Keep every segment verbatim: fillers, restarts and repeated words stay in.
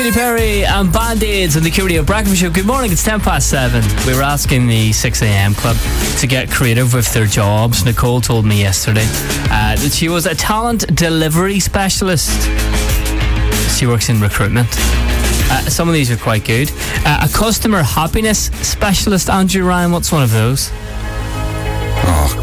Katy Perry and Band-Aids on the Q Radio Breakfast Show. Good morning, it's ten past seven. We were asking the six a.m. club to get creative with their jobs. Nicole told me yesterday uh, that she was a talent delivery specialist. She works in recruitment. Uh, some of these are quite good. Uh, a customer happiness specialist. Andrew Ryan, what's one of those? Oh,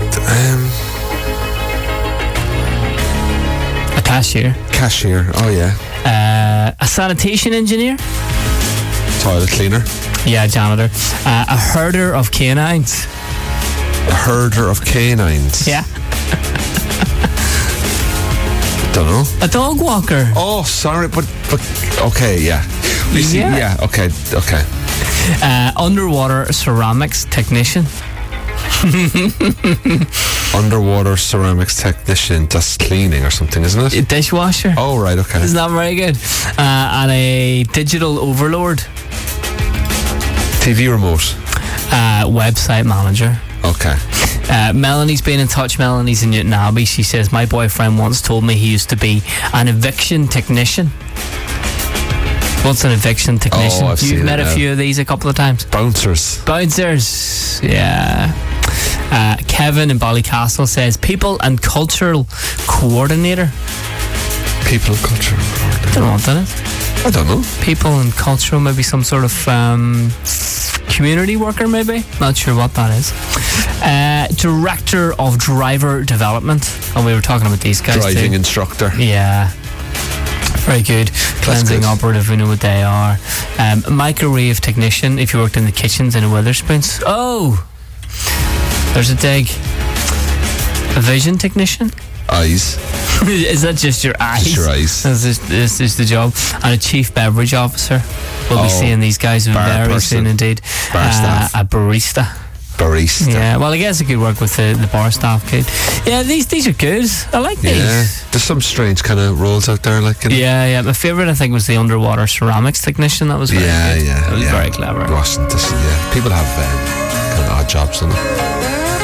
um... A cashier. Cashier, oh yeah. Uh, a sanitation engineer. Toilet cleaner. Yeah, janitor. Uh, a herder of canines. A herder of canines. Yeah. Don't know. A dog walker. Oh, sorry, but but okay, yeah. You see, Yeah. yeah, okay, okay. Uh, underwater ceramics technician. Underwater ceramics technician, that's cleaning or something, isn't it? A dishwasher. Oh, right, okay. Isn't that very good? Uh, and a digital overlord. T V remote. Uh, website manager. Okay. Uh, Melanie's been in touch. Melanie's in Newton Abbey. She says, my boyfriend once told me he used to be an eviction technician. What's an eviction technician? Oh, I've You've seen met it a now. few of these a couple of times. Bouncers. Bouncers. Yeah. Uh, Kevin in Ballycastle says, people and cultural coordinator. People culture. I don't know what that is. I don't know. People and cultural, maybe some sort of um, community worker, maybe. Not sure what that is. Uh, director of driver development. And we were talking about these guys Driving too. instructor. Yeah. Very good. Cleansing good. operative, we know what they are. Um, microwave technician, if you worked in the kitchens in a Wetherspoons. Oh! There's a dig. A vision technician? Eyes. Is that just your eyes? Just your eyes. This is, this is the job. And a chief beverage officer. We'll Oh, be seeing these guys bar very person. soon indeed. Bar Uh, staff. a barista. Barista. Yeah, well, I guess I could work with the, the bar staff kid. Yeah, these these are good. I like Yeah. these. There's some strange kind of roles out there, like, you know? Yeah, yeah. My favourite, I think, was the underwater ceramics technician. That was very Yeah, good. yeah. That was yeah. very clever. Washington, yeah. People have um, kind of odd jobs, don't they?